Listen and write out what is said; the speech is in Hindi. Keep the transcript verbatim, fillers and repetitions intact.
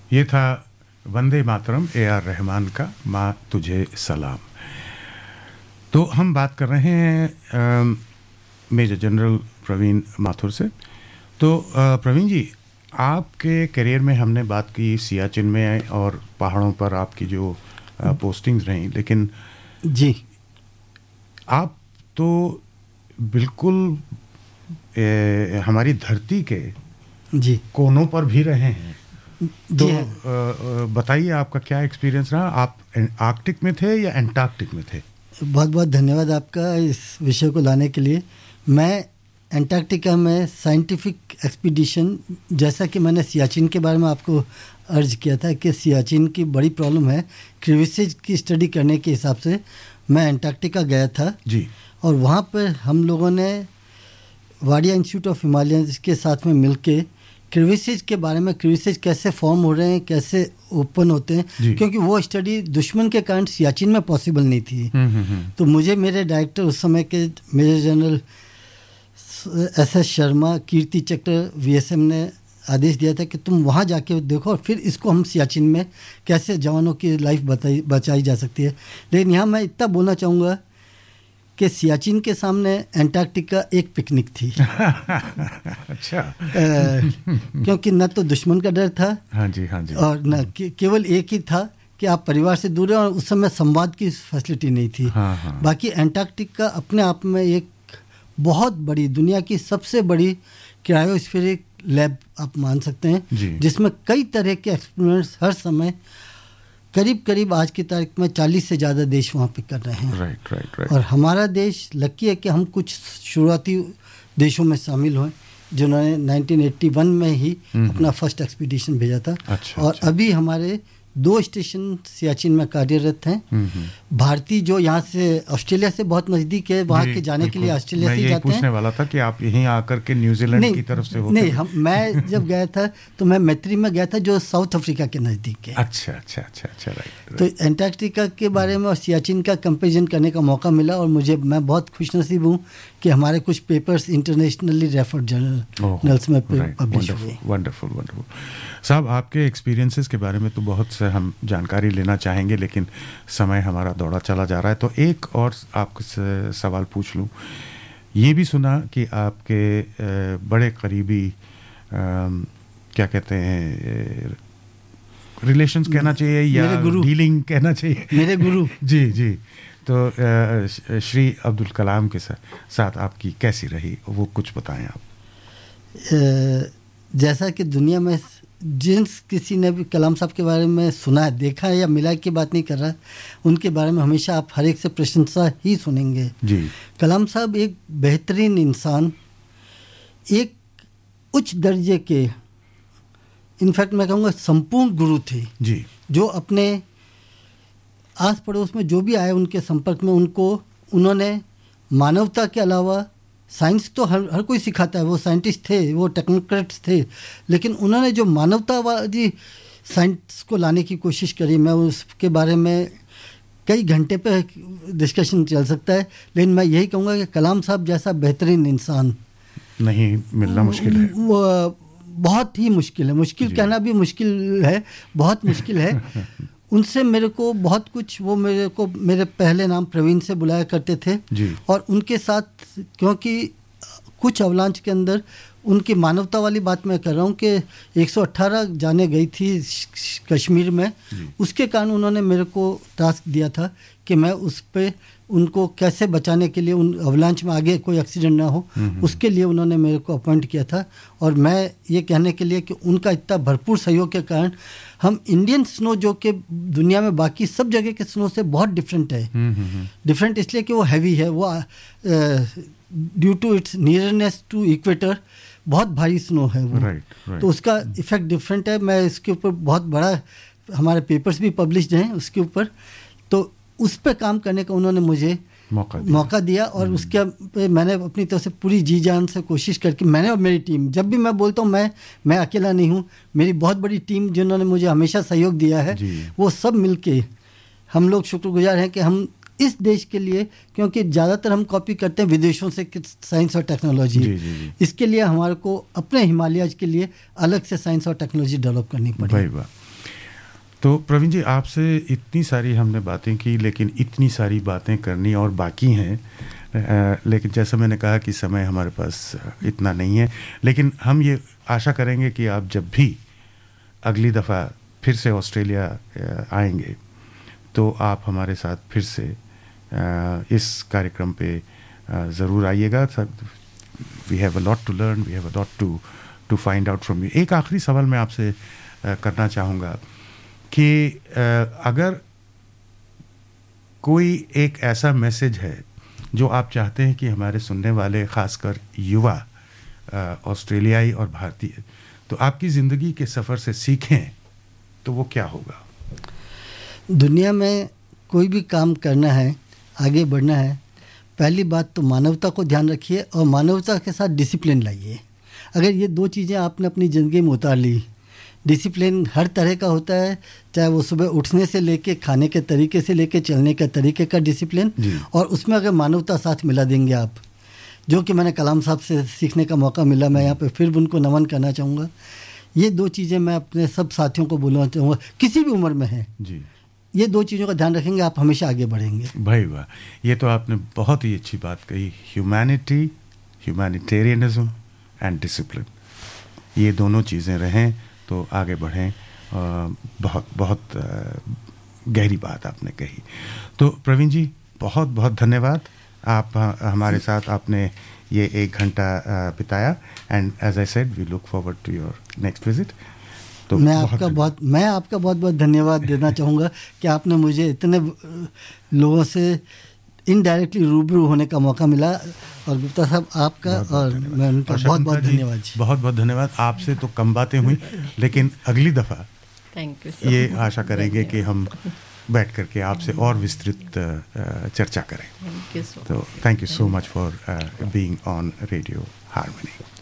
ये था वंदे मातरम ए आर रहमान का माँ तुझे सलाम। तो हम बात कर रहे हैं मेजर जनरल प्रवीण माथुर से। तो प्रवीण जी, आपके करियर में हमने बात की सियाचिन में और पहाड़ों पर आपकी जो पोस्टिंग्स रहीं, लेकिन जी आप तो बिल्कुल ए, हमारी धरती के जी कोनों पर भी रहे हैं। तो बताइए आपका क्या एक्सपीरियंस रहा? आप आर्कटिक में थे या एंटार्कटिक में थे? बहुत बहुत धन्यवाद आपका इस विषय को लाने के लिए। मैं एंटार्क्टिका में साइंटिफिक एक्सपीडिशन, जैसा कि मैंने सियाचिन के बारे में आपको अर्ज किया था कि सियाचिन की बड़ी प्रॉब्लम है, क्रीविसेज की स्टडी करने के हिसाब से मैं एंटार्क्टिका गया था जी। और वहाँ पर हम लोगों ने वाडिया इंस्टीट्यूट ऑफ हिमालयंस के साथ में मिलके क्रीविसेज के बारे में, क्रीविसेज कैसे फॉर्म हो रहे हैं, कैसे ओपन होते हैं, क्योंकि वो स्टडी दुश्मन के कारण सियाचिन में पॉसिबल नहीं थी। हुँ, हुँ। तो मुझे मेरे डायरेक्टर उस समय के major general S S Sharma, कीर्ति चक्र, वी एस एम ने आदेश दिया था कि तुम वहाँ जाके देखो और फिर इसको हम सियाचिन में कैसे जवानों की लाइफ बताई बचाई जा सकती है। लेकिन यहाँ मैं इतना बोलना चाहूँगा कि सियाचिन के सामने एंटार्क्टिका एक पिकनिक थी। अच्छा। आ, क्योंकि न तो दुश्मन का डर था, हाँ जी हाँ जी, और न के, केवल एक ही था कि आप परिवार से दूर हैं, और उस समय संवाद की फैसिलिटी नहीं थी। हाँ हाँ। बाकी एंटार्क्टिका अपने आप में एक बहुत बड़ी, दुनिया की सबसे बड़ी क्रायोस्फेरिक लैब आप मान सकते हैं, जिसमें कई तरह के एक्सपेरिमेंट्स हर समय करीब करीब आज की तारीख में चालीस से ज़्यादा देश वहाँ पे कर रहे हैं। Right right right. और हमारा देश लकी है कि हम कुछ शुरुआती देशों में शामिल हुए जिन्होंने नाइनटीन एटी वन में ही अपना फर्स्ट एक्सपीडिशन भेजा था। अच्छा, और अच्छा। अभी हमारे दो स्टेशन सियाचिन में कार्यरत हैं। भारतीय जो यहाँ से ऑस्ट्रेलिया से बहुत नज़दीक है, वहाँ के जाने के लिए ऑस्ट्रेलिया से जाते हैं। पूछने वाला था कि आप यहीं आकर के न्यूजीलैंड की तरफ से होते? नहीं, हम मैं जब गया था तो मैं मैत्री में गया था जो साउथ अफ्रीका के नज़दीक है। अच्छा अच्छा अच्छा अच्छा राइट। तो एंटार्क्टिका के बारे में और सियाचिन का कंपेरिजन करने का मौका मिला, और मुझे मैं बहुत खुशनसीब हूँ कि हमारे कुछ पेपर्स इंटरनेशनली रेफर्ड जर्नल्स में पब्लिश हुए। Wonderful wonderful. साहब, आपके एक्सपीरियंसेस के बारे में तो बहुत से हम जानकारी लेना चाहेंगे, लेकिन समय हमारा दौड़ा चला जा रहा है। तो एक और आपसे सवाल पूछ लूँ। ये भी सुना कि आपके बड़े करीबी क्या कहते हैं, रिलेशंस कहना चाहिए या डीलिंग कहना चाहिए, मेरे गुरु जी जी, तो श्री अब्दुल कलाम के साथ आपकी कैसी रही, वो कुछ बताएं आप। जैसा कि दुनिया में जिस किसी ने भी कलाम साहब के बारे में सुना है, देखा है या मिला की बात नहीं कर रहा, उनके बारे में हमेशा आप हर एक से प्रशंसा ही सुनेंगे जी। कलाम साहब एक बेहतरीन इंसान, एक उच्च दर्जे के, इनफैक्ट मैं कहूँगा संपूर्ण गुरु थे जी, जो अपने आस पड़ोस में जो भी आए उनके संपर्क में, उनको उन्होंने मानवता के अलावा, साइंस तो हर हर कोई सिखाता है, वो साइंटिस्ट थे, वो टेक्नोक्रेट्स थे, लेकिन उन्होंने जो मानवतावादी साइंस को लाने की कोशिश करी, मैं उसके बारे में कई घंटे पे डिस्कशन चल सकता है, लेकिन मैं यही कहूँगा कि कलाम साहब जैसा बेहतरीन इंसान नहीं मिलना मुश्किल है। वो बहुत ही मुश्किल है, मुश्किल कहना भी मुश्किल है, बहुत मुश्किल है। उनसे मेरे को बहुत कुछ, वो मेरे को मेरे पहले नाम प्रवीण से बुलाया करते थे जी। और उनके साथ, क्योंकि कुछ अवलांच के अंदर उनकी मानवता वाली बात मैं कर रहा हूँ कि एक सौ अठारह जाने गई थी कश्मीर में, उसके कारण उन्होंने मेरे को टास्क दिया था कि मैं उस पर उनको कैसे बचाने के लिए, उन अवलांच में आगे कोई एक्सीडेंट ना हो, उसके लिए उन्होंने मेरे को अपॉइंट किया था। और मैं ये कहने के लिए कि उनका इतना भरपूर सहयोग के कारण हम इंडियन स्नो, जो कि दुनिया में बाकी सब जगह के स्नो से बहुत डिफरेंट है, डिफरेंट इसलिए कि वो हैवी है, वो due to it's nearness to equator बहुत भारी स्नो है वो, right, right. तो उसका इफेक्ट डिफरेंट है। मैं इसके ऊपर बहुत बड़ा, हमारे पेपर्स भी पब्लिश्ड हैं उसके ऊपर, तो उस पर काम करने का उन्होंने मुझे मौका दिया, मौका दिया और उसके पे मैंने अपनी तरफ से पूरी जी जान से कोशिश करके, मैंने और मेरी टीम, जब भी मैं बोलता हूँ मैं मैं अकेला नहीं हूँ, मेरी बहुत बड़ी टीम जिन्होंने मुझे हमेशा सहयोग दिया है, वो सब मिलके हम लोग शुक्रगुजार हैं कि हम इस देश के लिए, क्योंकि ज़्यादातर हम कॉपी करते हैं विदेशों से साइंस और टेक्नोलॉजी, जी, जी, जी। इसके लिए हमारे को अपने हिमालयज के लिए अलग से साइंस और टेक्नोलॉजी डेवलप करनी पड़ी। तो प्रवीण जी, आपसे इतनी सारी हमने बातें की, लेकिन इतनी सारी बातें करनी और बाकी हैं, लेकिन जैसा मैंने कहा कि समय हमारे पास इतना नहीं है। लेकिन हम ये आशा करेंगे कि आप जब भी अगली दफ़ा फिर से ऑस्ट्रेलिया आएंगे तो आप हमारे साथ फिर से इस कार्यक्रम पे ज़रूर आइएगा। We have a lot to learn, we have a lot to to find out from you. एक आखिरी सवाल मैं आपसे करना चाहूँगा कि अगर कोई एक ऐसा मैसेज है जो आप चाहते हैं कि हमारे सुनने वाले ख़ासकर युवा ऑस्ट्रेलियाई और भारतीय तो आपकी ज़िंदगी के सफ़र से सीखें, तो वो क्या होगा? दुनिया में कोई भी काम करना है, आगे बढ़ना है, पहली बात तो मानवता को ध्यान रखिए और मानवता के साथ डिसिप्लिन लाइए। अगर ये दो चीज़ें आपने अपनी ज़िंदगी में उतार ली, डिसिप्लिन हर तरह का होता है, चाहे वो सुबह उठने से लेके खाने के तरीके से लेके चलने के तरीके का डिसिप्लिन, और उसमें अगर मानवता साथ मिला देंगे आप, जो कि मैंने कलाम साहब से सीखने का मौका मिला, मैं यहाँ पे फिर उनको नमन करना चाहूँगा। ये दो चीज़ें मैं अपने सब साथियों को बोलना चाहूँगा, किसी भी उम्र में है जी, ये दो चीज़ों का ध्यान रखेंगे, आप हमेशा आगे बढ़ेंगे। भाई वाह, ये तो आपने बहुत ही अच्छी बात कही। ह्यूमैनिटी, ह्यूमैनिटेरियनिज्म एंड डिसिप्लिन, ये दोनों चीज़ें रहें तो आगे बढ़ें। बहुत बहुत गहरी बात आपने कही। तो प्रवीण जी, बहुत बहुत धन्यवाद, आप हमारे साथ आपने ये एक घंटा बिताया, and as I said we look forward to your next visit. तो मैं आपका बहुत मैं आपका बहुत बहुत धन्यवाद देना चाहूँगा कि आपने मुझे इतने लोगों से इनडायरेक्टली रूबरू होने का मौका मिला, और गुप्ता साहब आपका और मैं उनका बहुत बहुत धन्यवाद। बहुत बहुत धन्यवाद। आपसे तो कम बातें हुई, लेकिन अगली दफ़ा थैंक यू, ये आशा करेंगे कि हम बैठ करके आपसे और विस्तृत चर्चा करें। तो thank you so much for being on radio harmony.